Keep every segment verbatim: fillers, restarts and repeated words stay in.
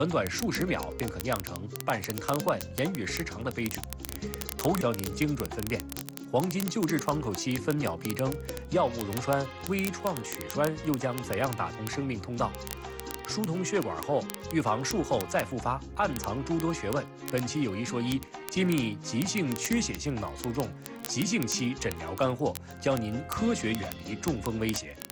短短数十秒便可酿成半身瘫痪、言语失常的悲剧。头要您精准分辨，黄金救治窗口期分秒必争，药物溶栓、微创取栓又将怎样打通生命通道？疏通血管后，预防术后再复发，暗藏诸多学问。本期有一说一，揭秘急性缺血性脑卒中急性期诊疗干货，教您科学远离中风威胁。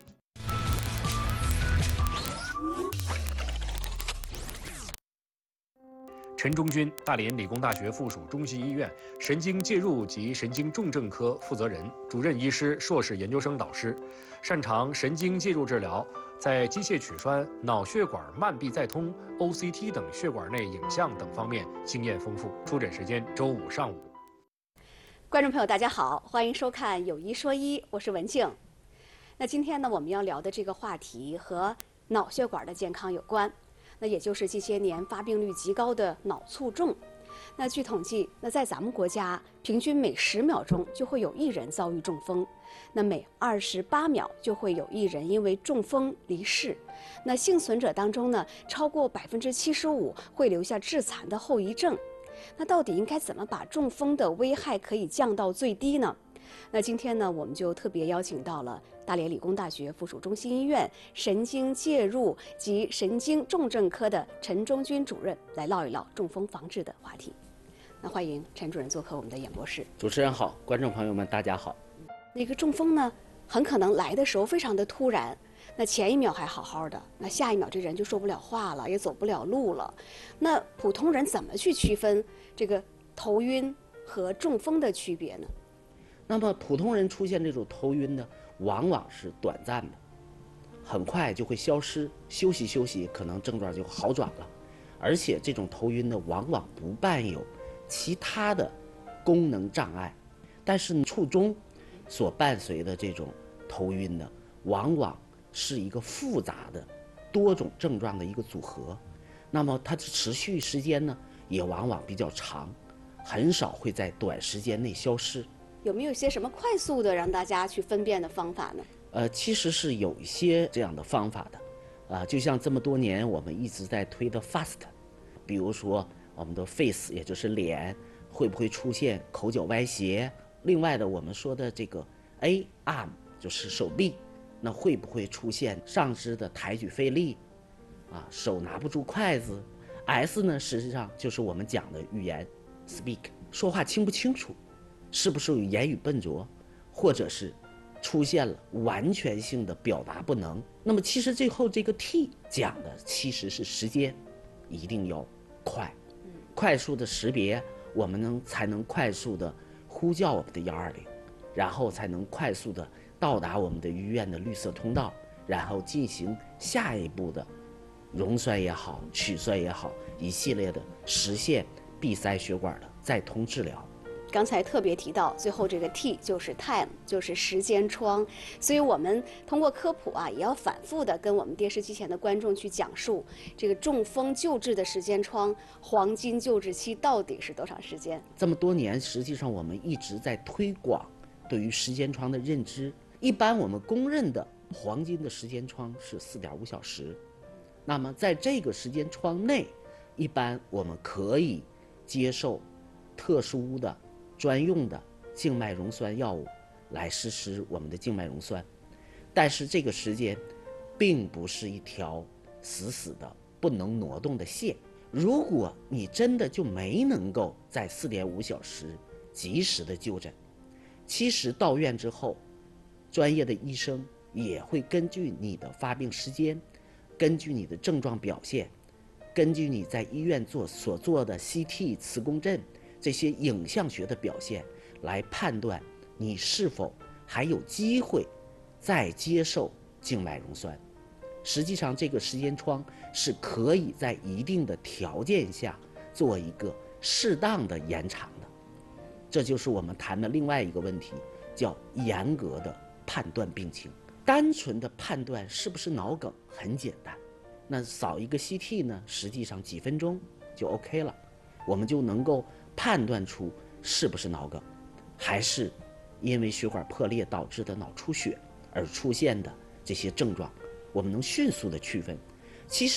陈忠军，大连理工大学附属中心医院神经介入及神经重症科负责人、主任医师、硕士研究生导师，擅长神经介入治疗，在机械取栓、脑血管慢闭再通、O C T 等血管内影像等方面经验丰富。出诊时间周五上午。 观众朋友，大家好，欢迎收看《有一说一》，我是文静。那今天呢，我们要聊的这个话题和脑血管的健康有关。那也就是近些年发病率极高的脑卒中。那据统计，那在咱们国家，平均每十秒钟就会有一人遭遇中风，那每二十八秒就会有一人因为中风离世。那幸存者当中呢，超过百分之七十五会留下致残的后遗症。那到底应该怎么把中风的危害可以降到最低呢？那今天呢，我们就特别邀请到了大连理工大学附属中心医院神经介入及神经重症科的陈忠军主任来唠一唠中风防治的话题。那欢迎陈主任做客我们的演播室。 主持人好，观众朋友们大家好。 那个中风呢，很可能来的时候非常的突然，那前一秒还好好的，那下一秒这人就说不了话了，也走不了路了。那普通人怎么去区分这个头晕和中风的区别呢？ 那么普通人出现这种头晕呢，往往是短暂的，很快就会消失，休息休息可能症状就好转了。而且这种头晕呢，往往不伴有其他的功能障碍，但是卒中所伴随的这种头晕呢，往往是一个复杂的多种症状的一个组合。那么它的持续时间呢，也往往比较长，很少会在短时间内消失。 有没有一些什么快速的让大家去分辨的方法呢？ 呃，其实是有一些这样的方法的，啊、呃，就像这么多年我们一直在推的 FAST， 比如说我们的 face， 也就是脸，会不会出现口角歪斜？另外的我们说的这个 A arm 就是手臂，那会不会出现上肢的抬举费力？啊，手拿不住筷子。S 呢，实际上就是我们讲的语言 speak， 说话清不清楚？是不是有言语笨拙，或者是出现了完全性的表达不能？那么其实最后这个 T 讲的其实是时间，一定要快，快速的识别，我们能才能快速的呼叫我们的一二零，然后才能快速的到达我们的医院的绿色通道，然后进行下一步的溶栓也好，取栓也好，一系列的实现闭塞血管的再通治疗。 刚才特别提到最后这个 T 就是 time， 就是时间窗，所以我们通过科普啊，也要反复的跟我们电视机前的观众去讲述这个中风救治的时间窗，黄金救治期到底是多长时间？ 这么多年，实际上我们一直在推广对于时间窗的认知。一般我们公认的黄金的时间窗是 四点五小时，那么在这个时间窗内，一般我们可以接受特殊的专用的静脉溶栓药物来实施我们的静脉溶栓，但是这个时间并不是一条死死的不能挪动的线。如果你真的就没能够在 四点五小时及时的就诊，其实到院之后，专业的医生也会根据你的发病时间，根据你的症状表现，根据你在医院做所做的 C T 磁共振这些影像学的表现来判断你是否还有机会再接受静脉溶栓。实际上这个时间窗是可以在一定的条件下做一个适当的延长的，这就是我们谈的另外一个问题，叫严格的判断病情。单纯的判断是不是脑梗很简单，那扫一个 C T 呢，实际上几分钟就 OK 了，我们就能够判断出是不是脑梗，还是因为血管破裂导致的脑出血而出现的这些症状，我们能迅速的区分。其实